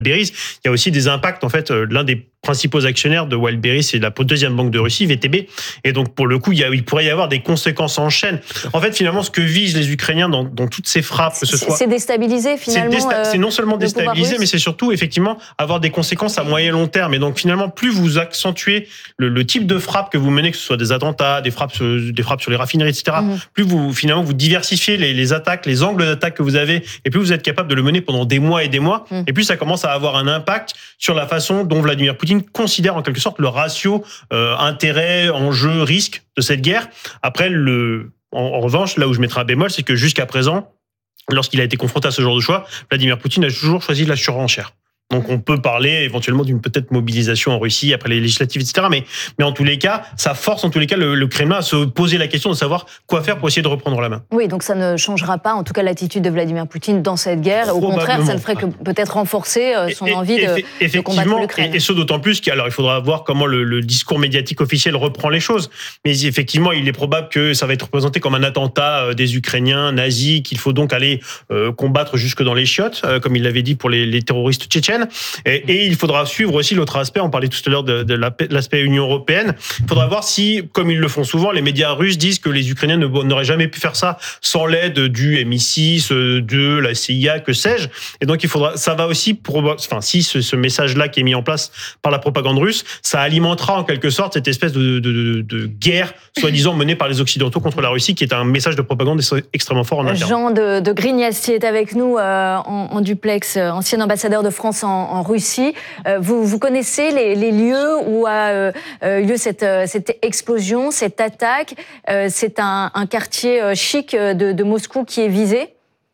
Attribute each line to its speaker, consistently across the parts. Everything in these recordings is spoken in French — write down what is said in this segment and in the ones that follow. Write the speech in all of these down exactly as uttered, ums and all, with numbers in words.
Speaker 1: Wildberries, il y a aussi des impacts. En fait, euh, l'un des principaux actionnaires de Wildberries, c'est la deuxième banque de Russie, V T B. Et donc, pour le coup, il, y a, il pourrait y avoir des conséquences en chaîne. En fait, finalement, ce que visent les Ukrainiens dans, dans toutes ces frappes, que ce soit...
Speaker 2: C'est déstabiliser, finalement.
Speaker 1: C'est, désta- c'est non seulement déstabiliser, mais c'est surtout, effectivement, avoir des conséquences à moyen et long terme. Et donc, finalement, plus vous accentuez le, le type de frappe que vous menez, que ce soit des attentats, des frappes sur, des frappes sur les raffineries, et cetera, mmh. plus vous, finalement, vous diversifiez les, les attaques, les angles d'attaque que vous avez, et plus vous êtes capable de le mener pendant des mois et des mois, mmh. et plus ça commence à avoir un impact sur la façon dont Vladimir Poutine considère en quelque sorte le ratio euh, intérêt, enjeu, risque de cette guerre. Après, le, en, en revanche, là où je mettrai un bémol, c'est que jusqu'à présent, lorsqu'il a été confronté à ce genre de choix, Vladimir Poutine a toujours choisi la surenchère. Donc on peut parler éventuellement d'une peut-être mobilisation en Russie après les législatives, et cetera. Mais, mais en tous les cas, ça force en tous les cas le, le Kremlin à se poser la question de savoir quoi faire pour essayer de reprendre la main.
Speaker 2: Oui, donc ça ne changera pas en tout cas l'attitude de Vladimir Poutine dans cette guerre. Au contraire, ça ne ferait que peut-être renforcer son et, envie de, de combattre l'Ukraine.
Speaker 1: Et, et ce d'autant plus qu'alors il faudra voir comment le, le discours médiatique officiel reprend les choses. Mais effectivement, il est probable que ça va être représenté comme un attentat des Ukrainiens nazis, qu'il faut donc aller euh, combattre jusque dans les chiottes, euh, comme il l'avait dit pour les, les terroristes tchétchènes. Et, et il faudra suivre aussi l'autre aspect, on parlait tout à l'heure de, de l'aspect Union européenne, il faudra voir si, comme ils le font souvent, les médias russes disent que les Ukrainiens n'auraient jamais pu faire ça sans l'aide du M I six, de la C I A, que sais-je. Et donc il faudra, ça va aussi, pour, enfin si ce, ce message-là qui est mis en place par la propagande russe, ça alimentera en quelque sorte cette espèce de, de, de, de guerre, soi-disant menée par les Occidentaux contre la Russie, qui est un message de propagande extrêmement fort en interne.
Speaker 2: Jean de, de Grignastier est avec nous euh, en, en duplex, ancien ambassadeur de France en, en Russie. Euh, vous, vous connaissez les, les lieux où a euh, eu lieu cette, cette explosion, cette attaque. Euh, c'est un, un quartier chic de, de Moscou qui est visé?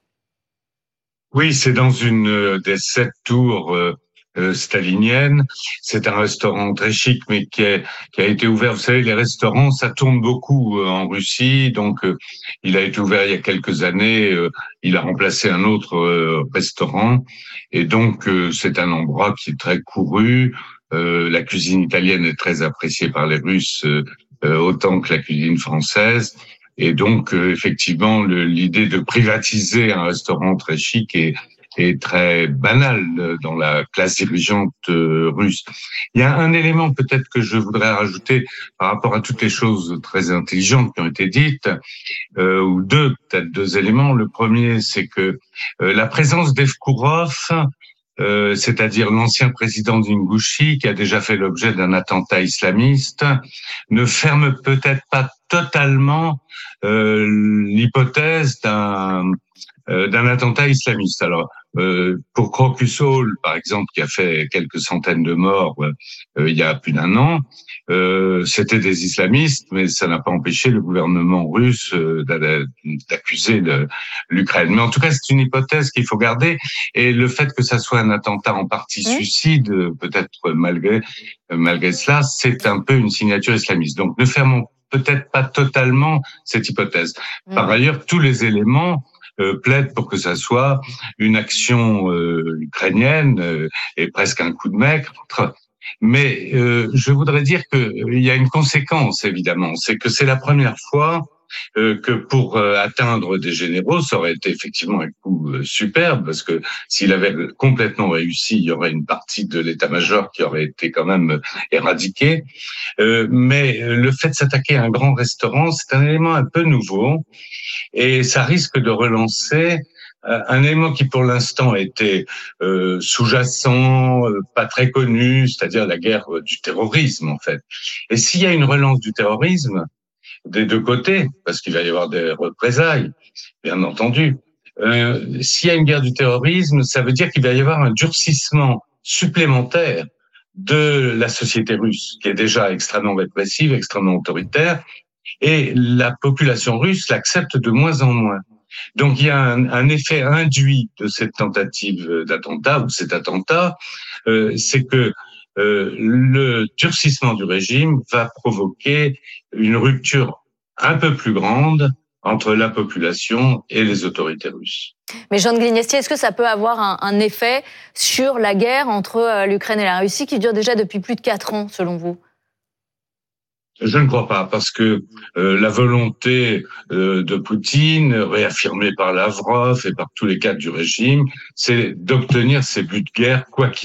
Speaker 3: Oui, c'est dans une des sept tours euh, euh, staliniennes. C'est un restaurant très chic, mais qui, est, qui a été ouvert. Vous savez, les restaurants, ça tourne beaucoup euh, en Russie. Donc, euh, il a été ouvert il y a quelques années. Euh, il a remplacé un autre euh, restaurant. Et donc, euh, c'est un endroit qui est très couru. Euh, la cuisine italienne est très appréciée par les Russes, euh, euh, autant que la cuisine française. Et donc, euh, effectivement, le, l'idée de privatiser un restaurant très chic est, est très banale dans la classe dirigeante euh, russe. Il y a un élément peut-être que je voudrais rajouter par rapport à toutes les choses très intelligentes qui ont été dites, euh, ou deux, peut-être deux éléments. Le premier, c'est que euh, la présence d'Evkourov, Euh, c'est-à-dire l'ancien président d'Ingouchie, qui a déjà fait l'objet d'un attentat islamiste, ne ferme peut-être pas totalement euh, l'hypothèse d'un euh, d'un attentat islamiste. Alors, euh, pour Crocus Hall, par exemple, qui a fait quelques centaines de morts euh, il y a plus d'un an, euh, c'était des islamistes, mais ça n'a pas empêché le gouvernement russe euh, d'accuser le, l'Ukraine. Mais en tout cas, c'est une hypothèse qu'il faut garder. Et le fait que ça soit un attentat en partie suicide, peut-être malgré malgré cela, c'est un peu une signature islamiste. Donc, ne fermons peut-être pas totalement cette hypothèse. Par ailleurs, tous les éléments Euh, plaide pour que ça soit une action euh, ukrainienne euh, et presque un coup de maître. Mais euh, je voudrais dire qu'il y a une conséquence, évidemment. C'est que c'est la première fois euh, que pour euh, atteindre des généraux, ça aurait été effectivement un coup euh, superbe, parce que s'il avait complètement réussi, il y aurait une partie de l'état-major qui aurait été quand même éradiquée. Euh, mais le fait de s'attaquer à un grand restaurant, c'est un élément un peu nouveau. Et ça risque de relancer un élément qui, pour l'instant, était euh, sous-jacent, euh, pas très connu, c'est-à-dire la guerre du terrorisme, en fait. Et s'il y a une relance du terrorisme, des deux côtés, parce qu'il va y avoir des représailles, bien entendu, euh, s'il y a une guerre du terrorisme, ça veut dire qu'il va y avoir un durcissement supplémentaire de la société russe, qui est déjà extrêmement répressive, extrêmement autoritaire, et la population russe l'accepte de moins en moins. Donc il y a un, un effet induit de cette tentative d'attentat, ou de cet attentat, euh, c'est que euh, le durcissement du régime va provoquer une rupture un peu plus grande entre la population et les autorités russes.
Speaker 2: Mais Jean de Grignastier, est-ce que ça peut avoir un, un effet sur la guerre entre l'Ukraine et la Russie qui dure déjà depuis plus de quatre ans, selon vous ?
Speaker 3: Je ne crois pas, parce que euh, la volonté euh, de Poutine, réaffirmée par Lavrov et par tous les cadres du régime, c'est d'obtenir ses buts de guerre, quoi qu'il